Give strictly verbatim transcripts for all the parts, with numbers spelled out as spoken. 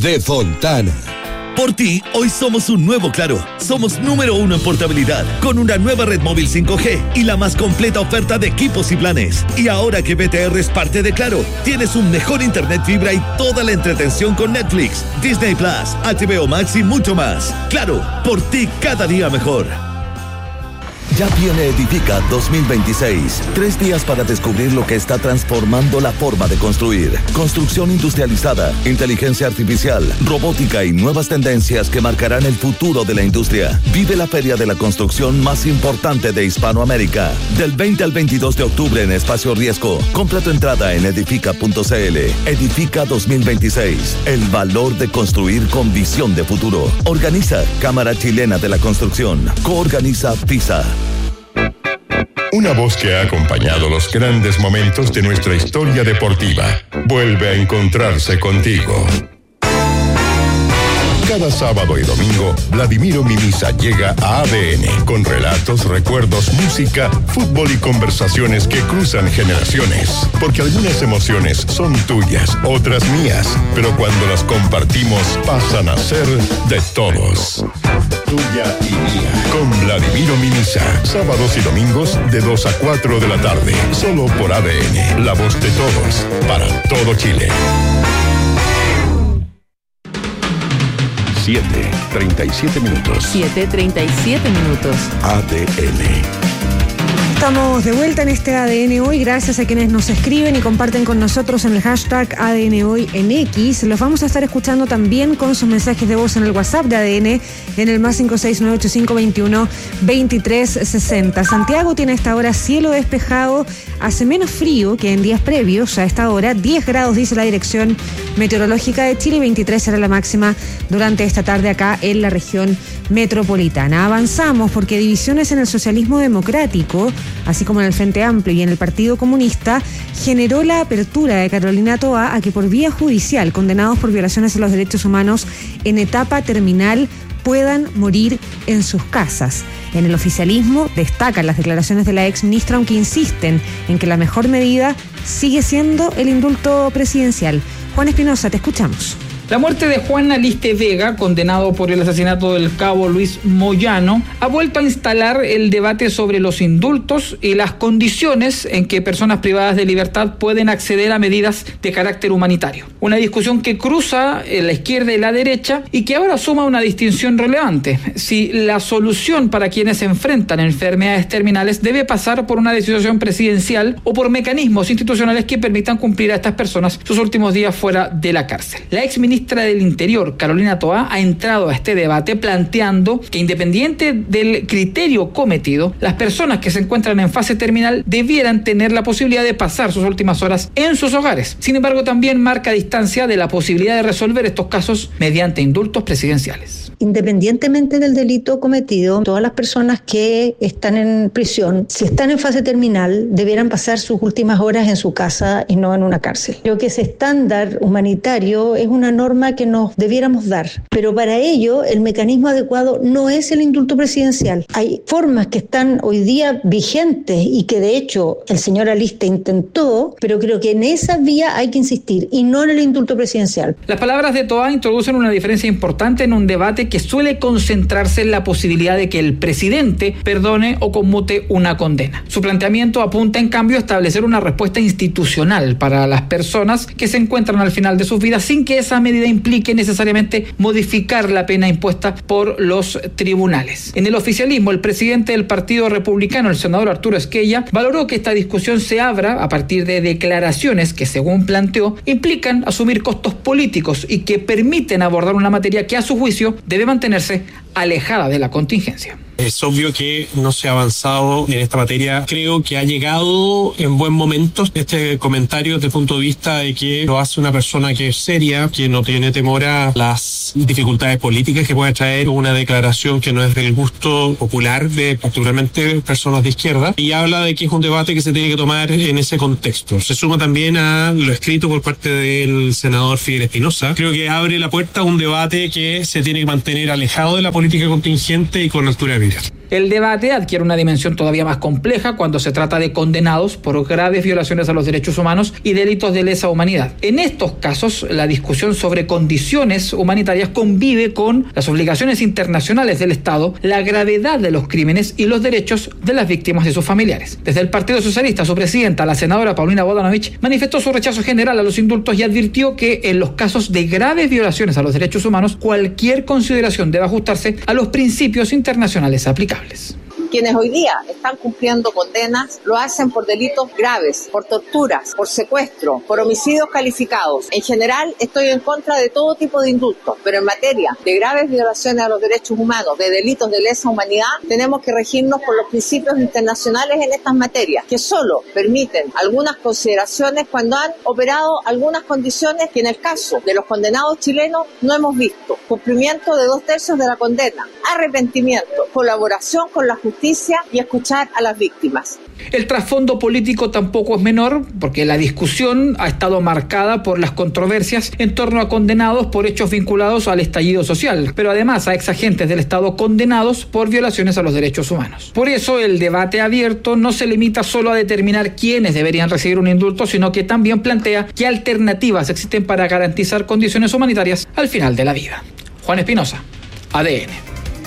de Fontana. Por ti, hoy somos un nuevo Claro. Somos número uno en portabilidad, con una nueva red móvil cinco G y la más completa oferta de equipos y planes. Y ahora que B T R es parte de Claro, tienes un mejor internet fibra y toda la entretención con Netflix, Disney Plus, H B O Max y mucho más. Claro, por ti cada día mejor. Ya viene Edifica dos mil veintiséis. Tres días para descubrir lo que está transformando la forma de construir. Construcción industrializada, inteligencia artificial, robótica y nuevas tendencias que marcarán el futuro de la industria. Vive la feria de la construcción más importante de Hispanoamérica. Del veinte al veintidós de octubre en Espacio Riesgo. Compra tu entrada en edifica punto c l. Edifica dos mil veintiséis. El valor de construir con visión de futuro. Organiza Cámara Chilena de la Construcción. Coorganiza PISA. Una voz que ha acompañado los grandes momentos de nuestra historia deportiva vuelve a encontrarse contigo. Cada sábado y domingo, Vladimiro Mimisa llega a A D N con relatos, recuerdos, música, fútbol y conversaciones que cruzan generaciones. Porque algunas emociones son tuyas, otras mías, pero cuando las compartimos pasan a ser de todos. Tuya y mía. Con Vladimiro Mimisa, sábados y domingos de dos a cuatro de la tarde, solo por A D N, la voz de todos, para todo Chile. siete, treinta y siete minutos. siete, treinta y siete minutos. A D N. Estamos de vuelta en este A D N Hoy, gracias a quienes nos escriben y comparten con nosotros en el hashtag A D N Hoy en X. Los vamos a estar escuchando también con sus mensajes de voz en el WhatsApp de A D N en el más cinco seis nueve ocho cinco dos uno dos tres seis cero. Santiago tiene a esta hora cielo despejado, hace menos frío que en días previos. A esta hora diez grados dice la Dirección Meteorológica de Chile y veintitrés será la máxima durante esta tarde acá en la región metropolitana. Avanzamos porque divisiones en el socialismo democrático, así como en el Frente Amplio y en el Partido Comunista, generó la apertura de Carolina Toá a que por vía judicial condenados por violaciones a los derechos humanos en etapa terminal puedan morir en sus casas. En el oficialismo destacan las declaraciones de la ex ministra, aunque insisten en que la mejor medida sigue siendo el indulto presidencial. Juan Espinosa, te escuchamos. La muerte de Juan Aliste Vega, condenado por el asesinato del cabo Luis Moyano, ha vuelto a instalar el debate sobre los indultos y las condiciones en que personas privadas de libertad pueden acceder a medidas de carácter humanitario. Una discusión que cruza la izquierda y la derecha y que ahora suma una distinción relevante. Si la solución para quienes se enfrentan a enfermedades terminales debe pasar por una decisión presidencial o por mecanismos institucionales que permitan cumplir a estas personas sus últimos días fuera de la cárcel. La ex ministra del Interior, Carolina Toá, ha entrado a este debate planteando que, independiente del criterio cometido, las personas que se encuentran en fase terminal debieran tener la posibilidad de pasar sus últimas horas en sus hogares. Sin embargo, también marca distancia de la posibilidad de resolver estos casos mediante indultos presidenciales. Independientemente del delito cometido, todas las personas que están en prisión, si están en fase terminal, debieran pasar sus últimas horas en su casa y no en una cárcel. Creo que ese estándar humanitario es una norma que nos debiéramos dar, pero para ello el mecanismo adecuado no es el indulto presidencial. Hay formas que están hoy día vigentes y que de hecho el señor Aliste intentó, pero creo que en esa vía hay que insistir y no en el indulto presidencial. Las palabras de Toá introducen una diferencia importante en un debate que suele concentrarse en la posibilidad de que el presidente perdone o conmute una condena. Su planteamiento apunta en cambio a establecer una respuesta institucional para las personas que se encuentran al final de sus vidas sin que esa medida implique necesariamente modificar la pena impuesta por los tribunales. En el oficialismo, el presidente del Partido Republicano, el senador Arturo Esquella, valoró que esta discusión se abra a partir de declaraciones que, según planteó, implican asumir costos políticos y que permiten abordar una materia que, a su juicio, debe mantenerse alejada de la contingencia. Es obvio que no se ha avanzado en esta materia. Creo que ha llegado en buen momento este comentario desde el punto de vista de que lo hace una persona que es seria, que no tiene temor a las dificultades políticas que puede traer una declaración que no es del gusto popular de particularmente personas de izquierda, y habla de que es un debate que se tiene que tomar en ese contexto. Se suma también a lo escrito por parte del senador Fidel Espinosa. Creo que abre la puerta a un debate que se tiene que mantener alejado de la política contingente y con altura de miras. El debate adquiere una dimensión todavía más compleja cuando se trata de condenados por graves violaciones a los derechos humanos y delitos de lesa humanidad. En estos casos, la discusión sobre condiciones humanitarias convive con las obligaciones internacionales del Estado, la gravedad de los crímenes y los derechos de las víctimas y sus familiares. Desde el Partido Socialista, su presidenta, la senadora Paulina Bodanovich, manifestó su rechazo general a los indultos y advirtió que en los casos de graves violaciones a los derechos humanos, cualquier consideración debe ajustarse a los principios internacionales aplicables. Quienes hoy día están cumpliendo condenas lo hacen por delitos graves, por torturas, por secuestro, por homicidios calificados. En general estoy en contra de todo tipo de indultos, pero en materia de graves violaciones a los derechos humanos, de delitos de lesa humanidad, tenemos que regirnos por los principios internacionales en estas materias, que solo permiten algunas consideraciones cuando han operado algunas condiciones que en el caso de los condenados chilenos no hemos visto. Cumplimiento de dos tercios de la condena, arrepentimiento, colaboración con la justicia y escuchar a las víctimas. El trasfondo político tampoco es menor, porque la discusión ha estado marcada por las controversias en torno a condenados por hechos vinculados al estallido social, pero además a exagentes del Estado condenados por violaciones a los derechos humanos. Por eso el debate abierto no se limita solo a determinar quiénes deberían recibir un indulto, sino que también plantea qué alternativas existen para garantizar condiciones humanitarias al final de la vida. Juan Espinosa, A D N.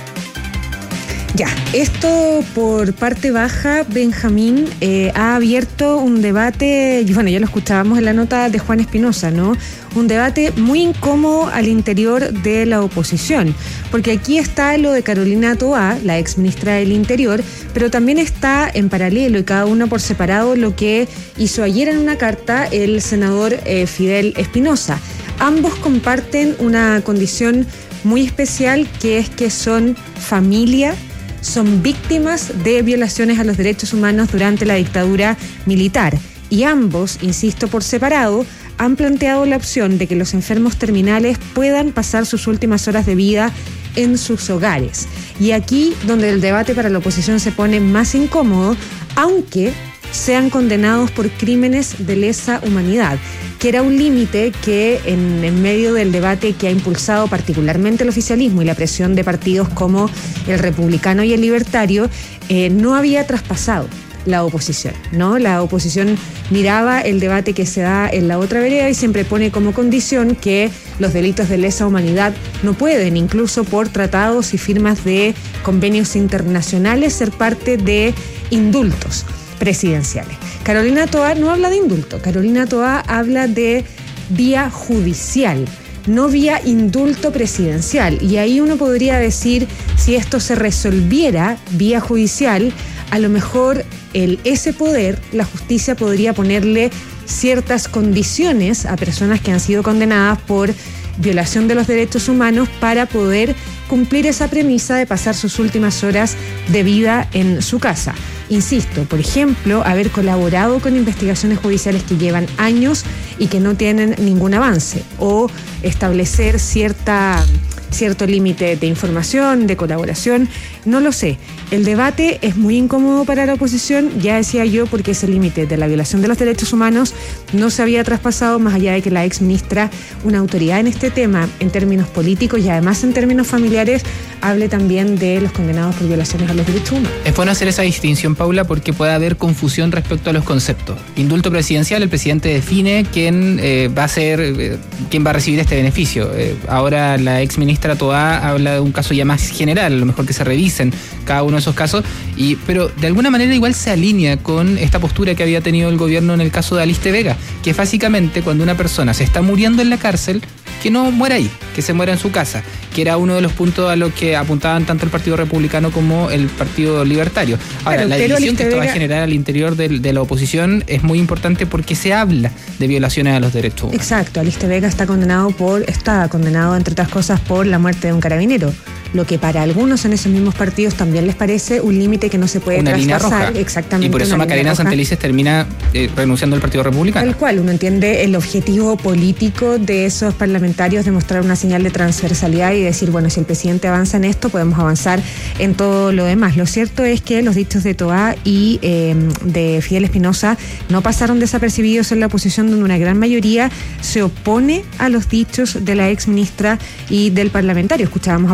Ya, esto por parte baja, Benjamín, eh, ha abierto un debate, y bueno, ya lo escuchábamos en la nota de Juan Espinosa, ¿no? Un debate muy incómodo al interior de la oposición, porque aquí está lo de Carolina Toá, la exministra del Interior, pero también está en paralelo y cada uno por separado lo que hizo ayer en una carta el senador eh, Fidel Espinosa. Ambos comparten una condición muy especial, que es que son familia, son víctimas de violaciones a los derechos humanos durante la dictadura militar. Y ambos, insisto, por separado, han planteado la opción de que los enfermos terminales puedan pasar sus últimas horas de vida en sus hogares. Y aquí donde el debate para la oposición se pone más incómodo, aunque sean condenados por crímenes de lesa humanidad, que era un límite que en, en medio del debate que ha impulsado particularmente el oficialismo y la presión de partidos como el Republicano y el Libertario, eh, no había traspasado la oposición, ¿no? La oposición miraba el debate que se da en la otra vereda y siempre pone como condición que los delitos de lesa humanidad no pueden, incluso por tratados y firmas de convenios internacionales, ser parte de indultos presidenciales. Carolina Toá no habla de indulto, Carolina Toá habla de vía judicial, no vía indulto presidencial. Y ahí uno podría decir, si esto se resolviera vía judicial, a lo mejor el, ese poder, la justicia podría ponerle ciertas condiciones a personas que han sido condenadas por violación de los derechos humanos para poder cumplir esa premisa de pasar sus últimas horas de vida en su casa. Insisto, por ejemplo, haber colaborado con investigaciones judiciales que llevan años y que no tienen ningún avance, o establecer cierta, cierto límite de información, de colaboración, no lo sé. El debate es muy incómodo para la oposición, ya decía yo, porque ese límite de la violación de los derechos humanos no se había traspasado, más allá de que la exministra, una autoridad en este tema en términos políticos y además en términos familiares, hable también de los condenados por violaciones a los derechos humanos. Es bueno hacer esa distinción, Paula, porque puede haber confusión respecto a los conceptos. Indulto presidencial, el presidente define quién eh, va a ser, eh, quién va a recibir este beneficio. Eh, ahora la exministra Toá habla de un caso ya más general, a lo mejor que se revisen cada uno de esos casos, y, pero de alguna manera igual se alinea con esta postura que había tenido el gobierno en el caso de Aliste Vega, que es básicamente cuando una persona se está muriendo en la cárcel, que no muera ahí, que se muera en su casa, que era uno de los puntos a los que apuntaban tanto el Partido Republicano como el Partido Libertario. Ahora, pero, la división que esto Vega... va a generar al interior de, de la oposición es muy importante porque se habla de violaciones a los derechos humanos. Exacto, Aliste Vega está condenado por, está condenado entre otras cosas por la muerte de un carabinero, lo que para algunos en esos mismos partidos también les parece un límite que no se puede una traspasar. Línea roja. Exactamente. Y por eso Macarena Santelices termina eh, renunciando al Partido Republicano. Tal cual, uno entiende el objetivo político de esos parlamentarios de mostrar una señal de transversalidad y decir, bueno, si el presidente avanza en esto, podemos avanzar en todo lo demás. Lo cierto es que los dichos de Toá y eh, de Fidel Espinosa no pasaron desapercibidos en la oposición, donde una gran mayoría se opone a los dichos de la exministra y del parlamentario. Escuchábamos a Paulina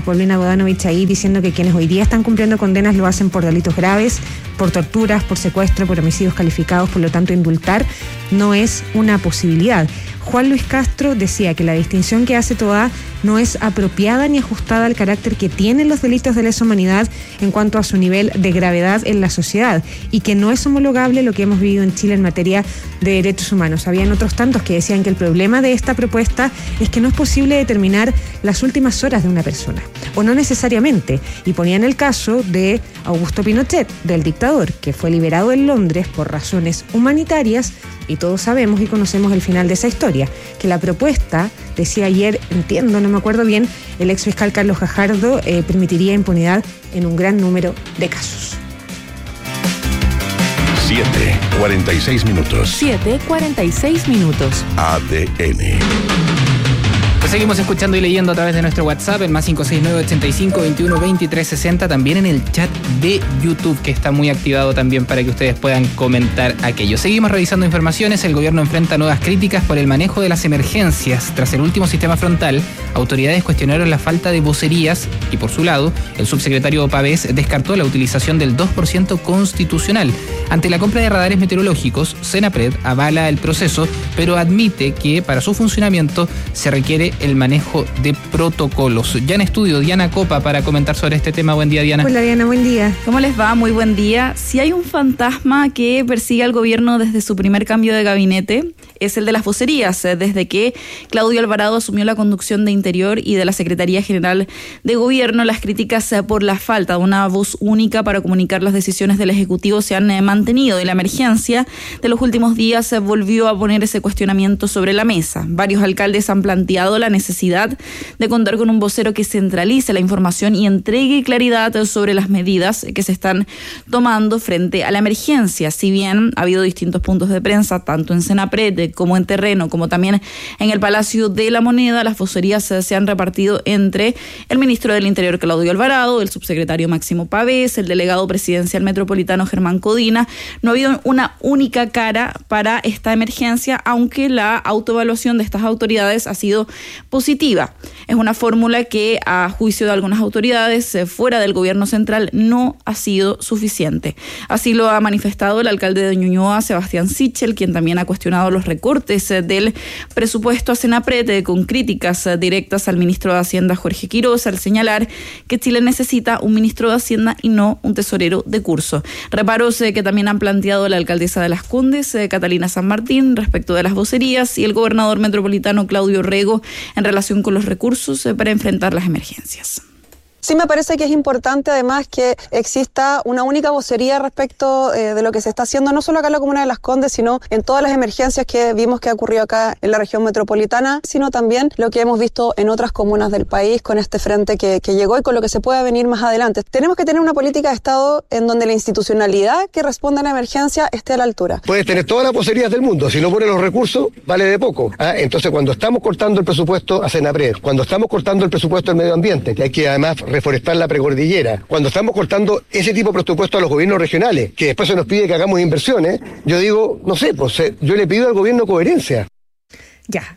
Bodanovich ahí diciendo que quienes hoy día están cumpliendo condenas lo hacen por delitos graves, por torturas, por secuestro, por homicidios calificados, por lo tanto indultar no es una posibilidad. Juan Luis Castro decía que la distinción que hace Toá no es apropiada ni ajustada al carácter que tienen los delitos de lesa humanidad en cuanto a su nivel de gravedad en la sociedad y que no es homologable lo que hemos vivido en Chile en materia de derechos humanos. Habían otros tantos que decían que el problema de esta propuesta es que no es posible determinar las últimas horas de una persona, o no necesariamente, y ponían el caso de Augusto Pinochet, del dictador, que fue liberado en Londres por razones humanitarias, y todos sabemos y conocemos el final de esa historia, que la propuesta, decía ayer, entiendo, no me acuerdo bien, el ex fiscal Carlos Gajardo, eh, permitiría impunidad en un gran número de casos. siete, cuarenta y seis minutos. siete, cuarenta y seis minutos. A D N. Pues seguimos escuchando y leyendo a través de nuestro WhatsApp, el más cinco seis nueve, ochenta y cinco, veintiuno, veintitrés, sesenta, también en el chat de YouTube, que está muy activado también para que ustedes puedan comentar aquello. Seguimos revisando informaciones. El gobierno enfrenta nuevas críticas por el manejo de las emergencias. Tras el último sistema frontal, autoridades cuestionaron la falta de vocerías y, por su lado, el subsecretario Pavés descartó la utilización del dos por ciento constitucional. Ante la compra de radares meteorológicos, Senapred avala el proceso, pero admite que para su funcionamiento se requiere el manejo de protocolos. Ya en estudio, Diana Copa, para comentar sobre este tema. Buen día, Diana. Hola, Diana, buen día. ¿Cómo les va? Muy buen día. Si hay un fantasma que persigue al gobierno desde su primer cambio de gabinete, es el de las vocerías, desde que Claudio Alvarado asumió la conducción de Interior y de la Secretaría General de Gobierno. Las críticas por la falta de una voz única para comunicar las decisiones del Ejecutivo se han mantenido, y la emergencia de los últimos días volvió a poner ese cuestionamiento sobre la mesa. Varios alcaldes han planteado la necesidad de contar con un vocero que centralice la información y entregue claridad sobre las medidas que se están tomando frente a la emergencia. Si bien ha habido distintos puntos de prensa, tanto en Senapred como en terreno, como también en el Palacio de la Moneda, las vocerías se han repartido entre el ministro del Interior, Claudio Alvarado, el subsecretario Máximo Pavés, el delegado presidencial metropolitano Germán Codina. No ha habido una única cara para esta emergencia, aunque la autoevaluación de estas autoridades ha sido positiva. Es una fórmula que, a juicio de algunas autoridades fuera del gobierno central, no ha sido suficiente. Así lo ha manifestado el alcalde de Ñuñoa, Sebastián Sichel, quien también ha cuestionado los recortes del presupuesto a Senapred con críticas directas al ministro de Hacienda, Jorge Quiroz, al señalar que Chile necesita un ministro de Hacienda y no un tesorero de curso. Reparos que también han planteado la alcaldesa de Las Condes, Catalina San Martín, respecto de las vocerías, y el gobernador metropolitano Claudio Rego en relación con los recursos para enfrentar las emergencias. Sí, me parece que es importante además que exista una única vocería respecto eh, de lo que se está haciendo, no solo acá en la comuna de Las Condes, sino en todas las emergencias que vimos que ha ocurrido acá en la región metropolitana, sino también lo que hemos visto en otras comunas del país con este frente que, que llegó y con lo que se pueda venir más adelante. Tenemos que tener una política de Estado en donde la institucionalidad que responde a la emergencia esté a la altura. Puedes tener todas las vocerías del mundo, si no pones los recursos, vale de poco. ¿Ah? Entonces, cuando estamos cortando el presupuesto a Senapred, cuando estamos cortando el presupuesto al medio ambiente, que hay que además reforestar la precordillera, cuando estamos cortando ese tipo de presupuesto a los gobiernos regionales, que después se nos pide que hagamos inversiones, yo digo, no sé, pues yo le pido al gobierno coherencia. Ya.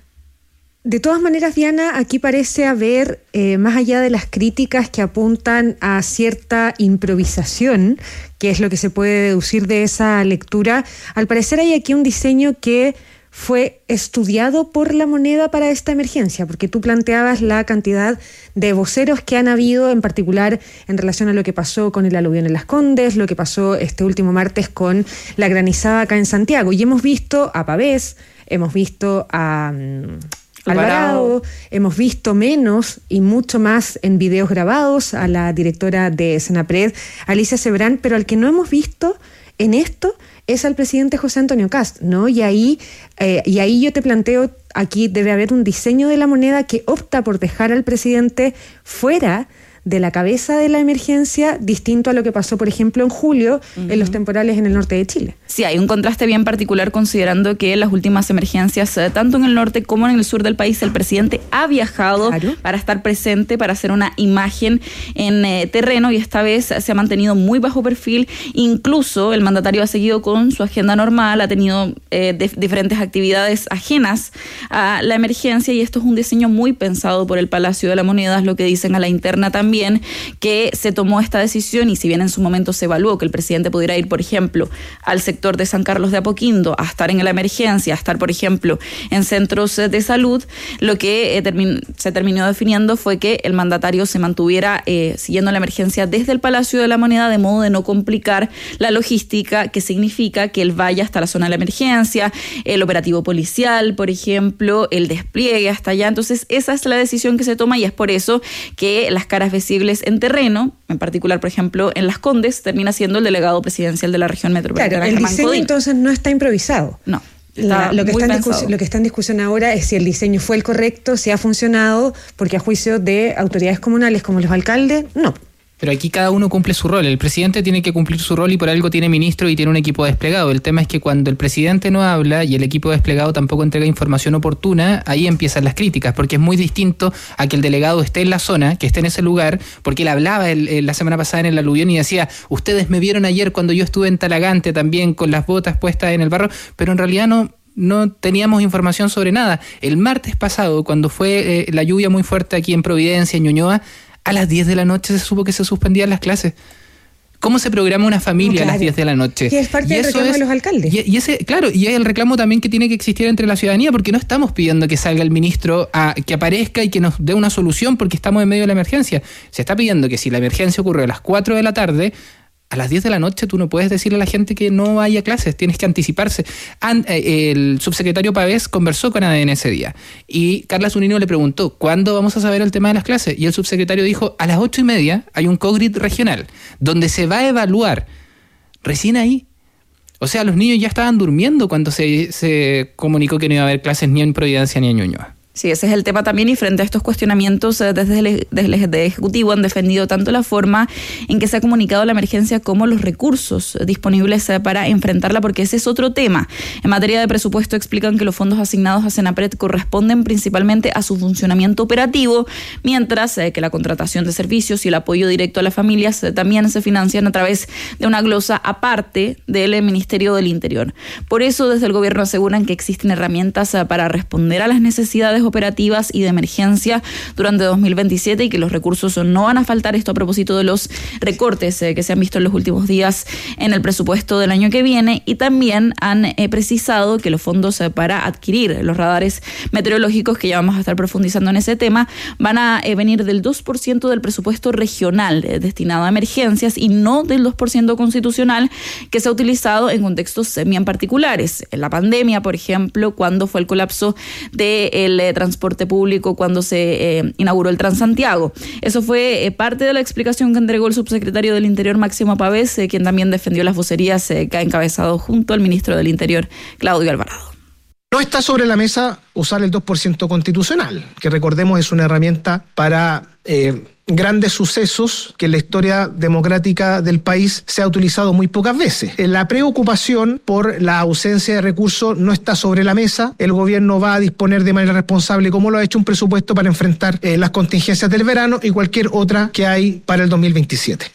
De todas maneras, Diana, aquí parece haber, eh, más allá de las críticas que apuntan a cierta improvisación, que es lo que se puede deducir de esa lectura, al parecer hay aquí un diseño que fue estudiado por la Moneda para esta emergencia, porque tú planteabas la cantidad de voceros que han habido, en particular en relación a lo que pasó con el aluvión en Las Condes, lo que pasó este último martes con la granizada acá en Santiago. Y hemos visto a Pavés, hemos visto a um, Alvarado, hemos visto menos y mucho más en videos grabados a la directora de Senapred, Alicia Cebrán, pero al que no hemos visto en esto es al presidente José Antonio Kast, ¿no? Y ahí, eh, y ahí yo te planteo, aquí debe haber un diseño de la Moneda que opta por dejar al presidente fuera de la cabeza de la emergencia, distinto a lo que pasó, por ejemplo, en julio, uh-huh. en los temporales en el norte de Chile. Sí, hay un contraste bien particular considerando que en las últimas emergencias, eh, tanto en el norte como en el sur del país, el presidente ha viajado claro. para estar presente, para hacer una imagen en eh, terreno, y esta vez se ha mantenido muy bajo perfil. Incluso el mandatario ha seguido con su agenda normal, ha tenido eh, de, diferentes actividades ajenas a la emergencia, y esto es un diseño muy pensado por el Palacio de la Moneda, es lo que dicen a la interna también. también que se tomó esta decisión, y si bien en su momento se evaluó que el presidente pudiera ir, por ejemplo, al sector de San Carlos de Apoquindo a estar en la emergencia, a estar, por ejemplo, en centros de salud, lo que eh, termin- se terminó definiendo fue que el mandatario se mantuviera eh, siguiendo la emergencia desde el Palacio de la Moneda, de modo de no complicar la logística, que significa que él vaya hasta la zona de la emergencia, el operativo policial, por ejemplo, el despliegue hasta allá. Entonces, esa es la decisión que se toma, y es por eso que las caras visibles en terreno, en particular, por ejemplo, en Las Condes, termina siendo el delegado presidencial de la región metropolitana. Claro, el Germán diseño Codina. Entonces no está improvisado. No. La, lo, que está en pensado. discus- lo que está en discusión ahora es si el diseño fue el correcto, si ha funcionado, porque a juicio de autoridades comunales como los alcaldes, no. Pero aquí cada uno cumple su rol. El presidente tiene que cumplir su rol y por algo tiene ministro y tiene un equipo desplegado. El tema es que cuando el presidente no habla y el equipo desplegado tampoco entrega información oportuna, ahí empiezan las críticas, porque es muy distinto a que el delegado esté en la zona, que esté en ese lugar, porque él hablaba el, el, la semana pasada en el aluvión y decía, ustedes me vieron ayer cuando yo estuve en Talagante también con las botas puestas en el barro, pero en realidad no... no teníamos información sobre nada. El martes pasado, cuando fue eh, la lluvia muy fuerte aquí en Providencia, en Ñuñoa, a las diez de la noche se supo que se suspendían las clases. ¿Cómo se programa una familia claro. a las diez de la noche? Que es parte y del reclamo es, de los alcaldes. Y, y ese, claro, y es el reclamo también que tiene que existir entre la ciudadanía, porque no estamos pidiendo que salga el ministro a que aparezca y que nos dé una solución porque estamos en medio de la emergencia. Se está pidiendo que si la emergencia ocurre a las cuatro de la tarde, a las diez de la noche tú no puedes decirle a la gente que no vaya a clases, tienes que anticiparse. An, eh, el subsecretario Pavés conversó con A D N ese día y Carla Zunino le preguntó, ¿cuándo vamos a saber el tema de las clases? Y el subsecretario dijo, a las ocho y media hay un COGRID regional donde se va a evaluar. Recién ahí. O sea, los niños ya estaban durmiendo cuando se, se comunicó que no iba a haber clases ni en Providencia ni en Ñuñoa. Sí, ese es el tema también, y frente a estos cuestionamientos eh, desde, el, desde el Ejecutivo han defendido tanto la forma en que se ha comunicado la emergencia como los recursos disponibles eh, para enfrentarla, porque ese es otro tema. En materia de presupuesto explican que los fondos asignados a Senapred corresponden principalmente a su funcionamiento operativo, mientras eh, que la contratación de servicios y el apoyo directo a las familias eh, también se financian a través de una glosa aparte del Ministerio del Interior. Por eso desde el gobierno aseguran que existen herramientas eh, para responder a las necesidades operativas y de emergencia durante dos mil veintisiete y que los recursos no van a faltar. Esto a propósito de los recortes eh, que se han visto en los últimos días en el presupuesto del año que viene, y también han eh, precisado que los fondos eh, para adquirir los radares meteorológicos, que ya vamos a estar profundizando en ese tema, van a eh, venir del dos por ciento del presupuesto regional eh, destinado a emergencias y no del dos por ciento constitucional que se ha utilizado en contextos eh, bien particulares. En la pandemia, por ejemplo, cuando fue el colapso del eh, transporte público, cuando se eh, inauguró el Transantiago. Eso fue eh, parte de la explicación que entregó el subsecretario del Interior, Máximo Pavés, eh, quien también defendió las vocerías eh, que ha encabezado junto al ministro del Interior, Claudio Alvarado. No está sobre la mesa usar el dos por ciento constitucional, que recordemos es una herramienta para eh, grandes sucesos que en la historia democrática del país se ha utilizado muy pocas veces. La preocupación por la ausencia de recursos no está sobre la mesa. El gobierno va a disponer de manera responsable, como lo ha hecho, un presupuesto para enfrentar eh, las contingencias del verano y cualquier otra que hay para el dos mil veintisiete.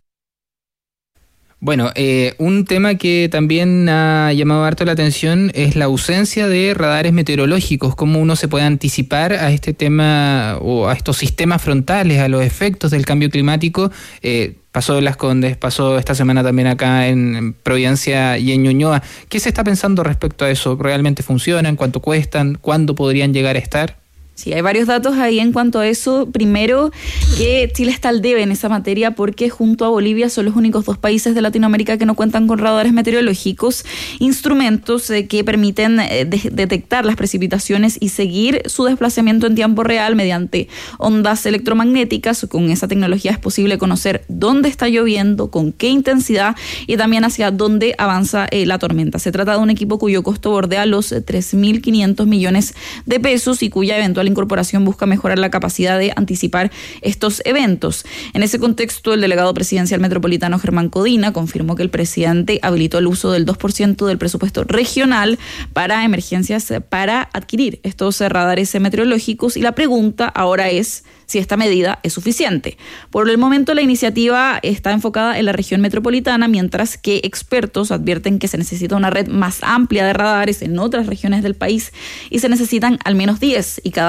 Bueno, eh, un tema que también ha llamado harto la atención es la ausencia de radares meteorológicos, cómo uno se puede anticipar a este tema o a estos sistemas frontales, a los efectos del cambio climático. Eh, pasó en Las Condes, pasó esta semana también acá en, en Providencia y en Ñuñoa. ¿Qué se está pensando respecto a eso? ¿Realmente funcionan? ¿Cuánto cuestan? ¿Cuándo podrían llegar a estar? Sí, hay varios datos ahí en cuanto a eso. Primero, que Chile está al debe en esa materia porque junto a Bolivia son los únicos dos países de Latinoamérica que no cuentan con radares meteorológicos, instrumentos eh, que permiten eh, de- detectar las precipitaciones y seguir su desplazamiento en tiempo real mediante ondas electromagnéticas. Con esa tecnología es posible conocer dónde está lloviendo, con qué intensidad y también hacia dónde avanza eh, la tormenta. Se trata de un equipo cuyo costo bordea los eh, tres mil quinientos millones de pesos y cuya eventual incorporación busca mejorar la capacidad de anticipar estos eventos. En ese contexto, el delegado presidencial metropolitano Germán Codina confirmó que el presidente habilitó el uso del dos por ciento del presupuesto regional para emergencias para adquirir estos radares meteorológicos, y la pregunta ahora es si esta medida es suficiente. Por el momento, la iniciativa está enfocada en la región metropolitana, mientras que expertos advierten que se necesita una red más amplia de radares en otras regiones del país y se necesitan al menos diez, y cada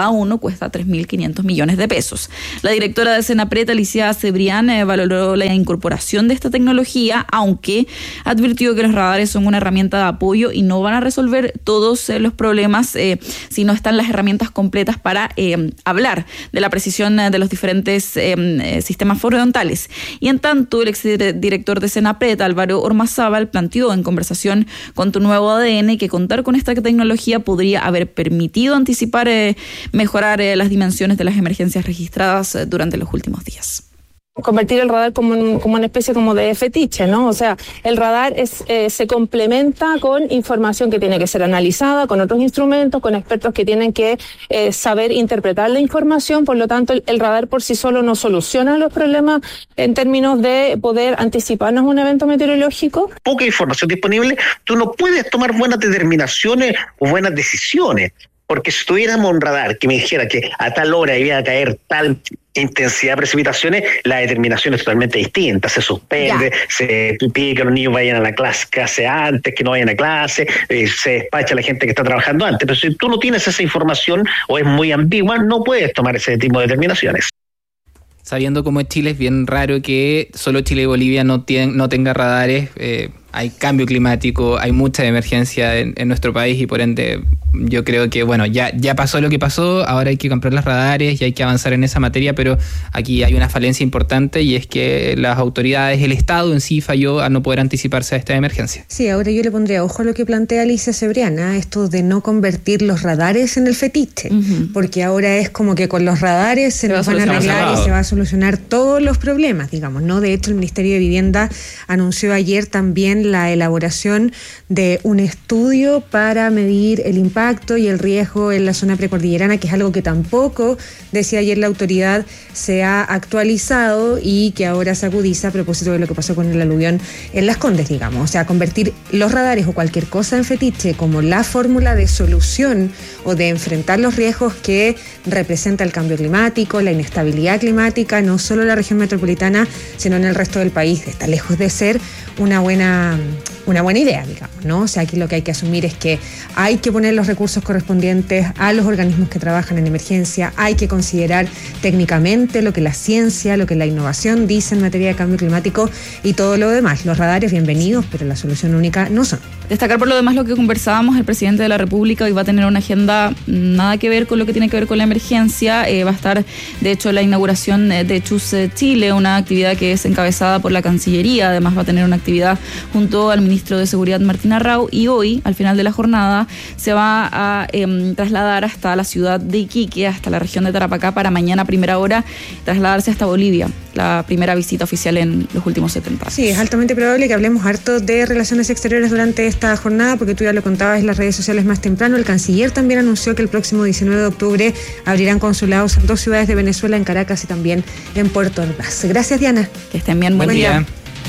cada uno cuesta tres mil quinientos millones de pesos. La directora de Senapred, Alicia Cebrián, eh, valoró la incorporación de esta tecnología, aunque advirtió que los radares son una herramienta de apoyo y no van a resolver todos eh, los problemas eh, si no están las herramientas completas para eh, hablar de la precisión de los diferentes eh, eh, sistemas frontales. Y en tanto, el exdirector de Senapred, Álvaro Ormazábal, planteó en conversación con Tu Nuevo A D N que contar con esta tecnología podría haber permitido anticipar, eh, mejorar eh, las dimensiones de las emergencias registradas eh, durante los últimos días. Convertir el radar como, un, como una especie como de fetiche, ¿no? O sea, el radar es, eh, se complementa con información que tiene que ser analizada, con otros instrumentos, con expertos que tienen que eh, saber interpretar la información. Por lo tanto, el, el radar por sí solo no soluciona los problemas en términos de poder anticiparnos un evento meteorológico. Poca información disponible, tú no puedes tomar buenas determinaciones o buenas decisiones. Porque si tuviéramos un radar que me dijera que a tal hora iba a caer tal intensidad de precipitaciones, la determinación es totalmente distinta. Se suspende, ya. se pide que los niños vayan a la clase, clase antes, que no vayan a clase, eh, se despacha a la gente que está trabajando antes. Pero si tú no tienes esa información o es muy ambigua, no puedes tomar ese tipo de determinaciones. Sabiendo cómo es Chile, es bien raro que solo Chile y Bolivia no, tienen, no tengan radares. Eh, hay cambio climático, hay mucha emergencia en, en nuestro país y por ende yo creo que, bueno, ya, ya pasó lo que pasó, ahora hay que comprar los radares y hay que avanzar en esa materia, pero aquí hay una falencia importante y es que las autoridades, el Estado en sí falló a no poder anticiparse a esta emergencia. Sí, ahora yo le pondría ojo a lo que plantea Alicia Cebriana, esto de no convertir los radares en el fetiche, uh-huh. porque ahora es como que con los radares se, se nos van a arreglar y se va a solucionar todos los problemas, digamos, ¿no? De hecho, el Ministerio de Vivienda anunció ayer también la elaboración de un estudio para medir el impacto y el riesgo en la zona precordillerana, que es algo que tampoco, decía ayer la autoridad, se ha actualizado y que ahora se agudiza a propósito de lo que pasó con el aluvión en Las Condes, digamos. O sea, convertir los radares o cualquier cosa en fetiche como la fórmula de solución o de enfrentar los riesgos que representa el cambio climático, la inestabilidad climática, no solo en la región metropolitana, sino en el resto del país. Está lejos de ser una buena, una buena idea, digamos, ¿no? O sea, aquí lo que hay que asumir es que hay que poner los recursos correspondientes a los organismos que trabajan en emergencia, hay que considerar técnicamente lo que la ciencia, lo que la innovación dice en materia de cambio climático y todo lo demás. Los radares, bienvenidos, pero la solución única no son. Destacar por lo demás lo que conversábamos, el presidente de la República hoy va a tener una agenda nada que ver con lo que tiene que ver con la emergencia. Eh, va a estar, de hecho, la inauguración de Choose Chile, una actividad que es encabezada por la Cancillería. Además va a tener una actividad junto al ministro de Seguridad, Martín Arrau, y hoy, al final de la jornada, se va a eh, trasladar hasta la ciudad de Iquique, hasta la región de Tarapacá, para mañana a primera hora trasladarse hasta Bolivia, la primera visita oficial en los últimos setenta años. Sí, es altamente probable que hablemos harto de relaciones exteriores durante esta jornada, porque tú ya lo contabas en las redes sociales más temprano. El canciller también anunció que el próximo diecinueve de octubre abrirán consulados en dos ciudades de Venezuela, en Caracas y también en Puerto Ordaz. Gracias, Diana. Que estén bien. Buen, buen día. día.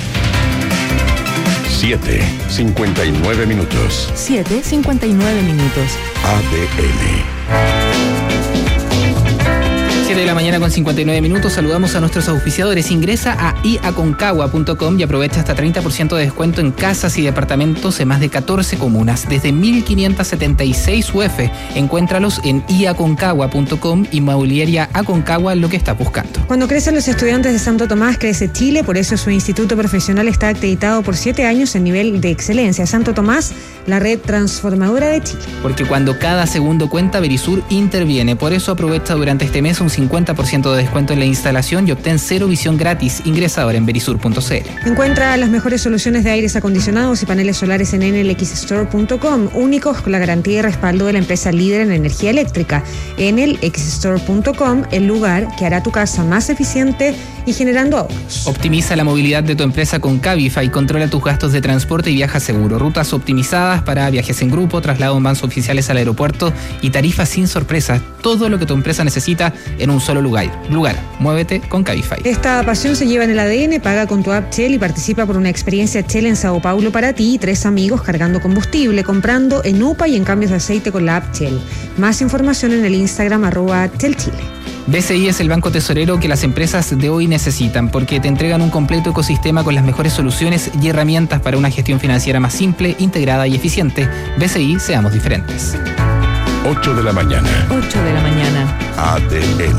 siete, cincuenta y nueve minutos. siete, cincuenta y nueve minutos. A D N. siete de la mañana con cincuenta y nueve minutos. Saludamos a nuestros auspiciadores. Ingresa a i aconcagua punto com y aprovecha hasta treinta por ciento de descuento en casas y departamentos en más de catorce comunas. Desde mil quinientos setenta y seis U F. Encuéntralos en i aconcagua punto com. Inmobiliaria Aconcagua, lo que está buscando. Cuando crecen los estudiantes de Santo Tomás, crece Chile. Por eso su instituto profesional está acreditado por siete años en nivel de excelencia. Santo Tomás, la red transformadora de Chile. Porque cuando cada segundo cuenta, Verisur interviene. Por eso aprovecha durante este mes un cincuenta por ciento de descuento en la instalación y obtén cero visión gratis. Ingresa ahora en verisur punto c l. Encuentra las mejores soluciones de aires acondicionados y paneles solares en Enel X Store punto com, únicos con la garantía y respaldo de la empresa líder en energía eléctrica. Enel X Store punto com, el lugar que hará tu casa más eficiente y generando ahorros. Optimiza la movilidad de tu empresa con Cabify. Controla tus gastos de transporte y viaja seguro. Rutas optimizadas para viajes en grupo, traslado en vans oficiales al aeropuerto y tarifas sin sorpresas. Todo lo que tu empresa necesita en un solo lugar. Lugar, muévete con Cabify. Esta pasión se lleva en el A D N. Paga con tu app Shell y participa por una experiencia Shell en Sao Paulo para ti y tres amigos cargando combustible, comprando en U P A y en cambios de aceite con la app Shell. Más información en el Instagram arroba Shell Chile. B C I es el banco tesorero que las empresas de hoy necesitan, porque te entregan un completo ecosistema con las mejores soluciones y herramientas para una gestión financiera más simple, integrada y eficiente. B C I, seamos diferentes. ocho de la mañana. ocho de la mañana. A D N.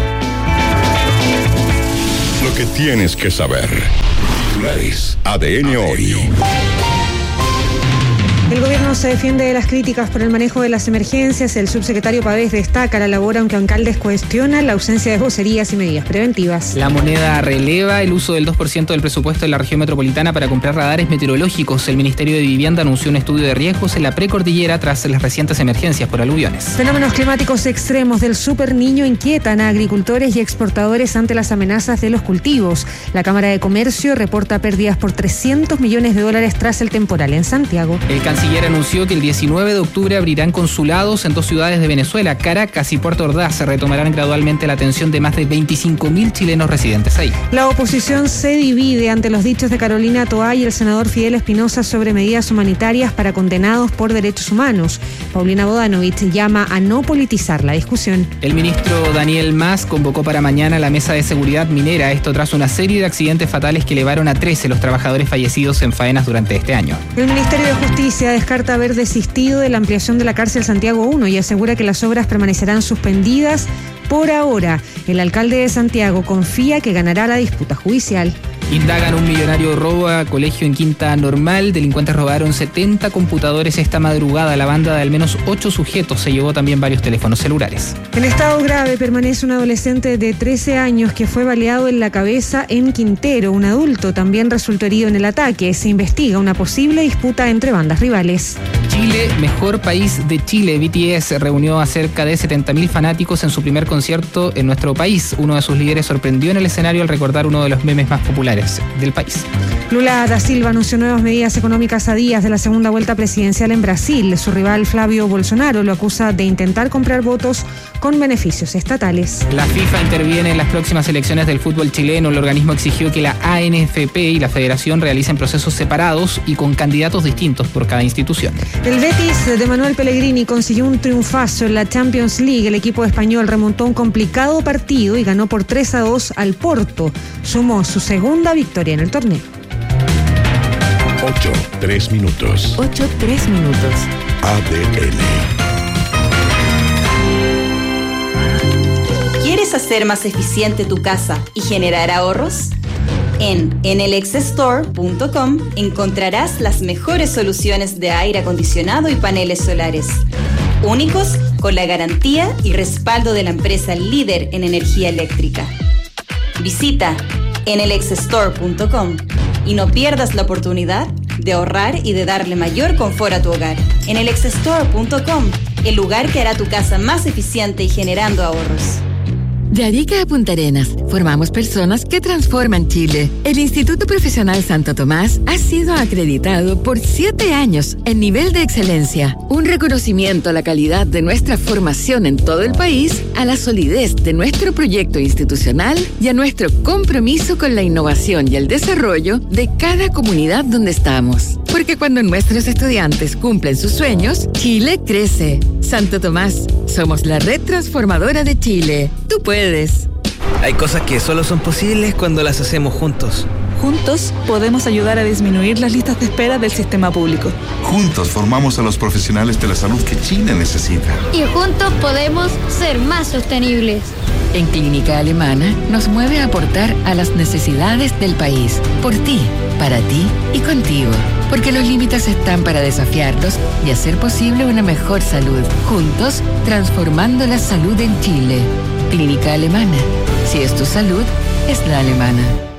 Lo que tienes que saber. Titulares. A D N hoy. El gobierno se defiende de las críticas por el manejo de las emergencias. El subsecretario Pavés destaca la labor, aunque alcaldes cuestionan la ausencia de vocerías y medidas preventivas. La moneda releva el uso del dos por ciento del presupuesto de la región metropolitana para comprar radares meteorológicos. El Ministerio de Vivienda anunció un estudio de riesgos en la precordillera tras las recientes emergencias por aluviones. Fenómenos climáticos extremos del Super Niño inquietan a agricultores y exportadores ante las amenazas de los cultivos. La Cámara de Comercio reporta pérdidas por trescientos millones de dólares tras el temporal en Santiago. El canciller anunció que el diecinueve de octubre abrirán consulados en dos ciudades de Venezuela, Caracas y Puerto Ordaz. Se retomarán gradualmente la atención de más de veinticinco mil chilenos residentes ahí. La oposición se divide ante los dichos de Carolina Toá y el senador Fidel Espinosa sobre medidas humanitarias para condenados por derechos humanos. Paulina Bodanovich llama a no politizar la discusión. El ministro Daniel Mas convocó para mañana la mesa de seguridad minera, esto tras una serie de accidentes fatales que elevaron a trece los trabajadores fallecidos en faenas durante este año. El Ministerio de Justicia descarta haber desistido de la ampliación de la cárcel Santiago uno y asegura que las obras permanecerán suspendidas por ahora. El alcalde de Santiago confía que ganará la disputa judicial. Indagan un millonario robo a colegio en Quinta Normal. Delincuentes robaron setenta computadores esta madrugada. La banda de al menos ocho sujetos se llevó también varios teléfonos celulares. En estado grave permanece un adolescente de trece años que fue baleado en la cabeza en Quintero. Un adulto también resultó herido en el ataque. Se investiga una posible disputa entre bandas rivales. Chile, mejor país de Chile. B T S reunió a cerca de setenta mil fanáticos en su primer concierto en nuestro país. Uno de sus líderes sorprendió en el escenario al recordar uno de los memes más populares del país. Lula da Silva anunció nuevas medidas económicas a días de la segunda vuelta presidencial en Brasil. Su rival Flavio Bolsonaro lo acusa de intentar comprar votos con beneficios estatales. La FIFA interviene en las próximas elecciones del fútbol chileno. El organismo exigió que la A N F P y la Federación realicen procesos separados y con candidatos distintos por cada institución. El Betis de Manuel Pellegrini consiguió un triunfazo en la Champions League. El equipo español remontó un complicado partido y ganó por tres a dos al Porto. Sumó su segunda victoria en el torneo. ocho, tres minutos. ocho, tres minutos. A D N. ¿Quieres hacer más eficiente tu casa y generar ahorros? En enelex store punto com encontrarás las mejores soluciones de aire acondicionado y paneles solares, únicos con la garantía y respaldo de la empresa líder en energía eléctrica. Visita enelex store punto com y no pierdas la oportunidad de ahorrar y de darle mayor confort a tu hogar. enelex store punto com, el lugar que hará tu casa más eficiente y generando ahorros. De Arica a Punta Arenas, formamos personas que transforman Chile. El Instituto Profesional Santo Tomás ha sido acreditado por siete años en nivel de excelencia. Un reconocimiento a la calidad de nuestra formación en todo el país, a la solidez de nuestro proyecto institucional y a nuestro compromiso con la innovación y el desarrollo de cada comunidad donde estamos. Porque cuando nuestros estudiantes cumplen sus sueños, Chile crece. Santo Tomás, somos la red transformadora de Chile. Tú puedes. Hay cosas que solo son posibles cuando las hacemos juntos. Juntos podemos ayudar a disminuir las listas de espera del sistema público. Juntos formamos a los profesionales de la salud que Chile necesita. Y juntos podemos ser más sostenibles. En Clínica Alemana nos mueve a aportar a las necesidades del país. Por ti, para ti y contigo. Porque los límites están para desafiarlos y hacer posible una mejor salud. Juntos, transformando la salud en Chile. Clínica Alemana. Si es tu salud, es la alemana.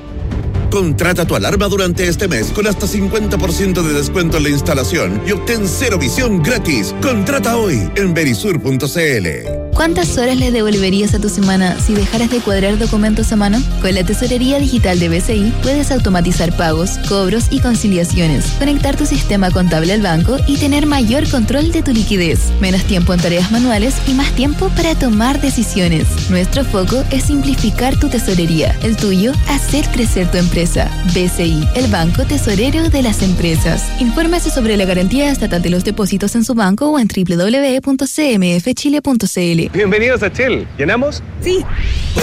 Contrata tu alarma durante este mes con hasta cincuenta por ciento de descuento en la instalación y obtén cero visión gratis. Contrata hoy en verisur punto c l. ¿Cuántas horas le devolverías a tu semana si dejaras de cuadrar documentos a mano? Con la tesorería digital de B C I puedes automatizar pagos, cobros y conciliaciones, conectar tu sistema contable al banco y tener mayor control de tu liquidez, menos tiempo en tareas manuales y más tiempo para tomar decisiones. Nuestro foco es simplificar tu tesorería, el tuyo, hacer crecer tu empresa. B C I, el banco tesorero de las empresas. Infórmese sobre la garantía estatal de los depósitos en su banco o en doble u doble u doble u punto c m f chile punto c l. Bienvenidos a Shell. ¿Llenamos? Sí.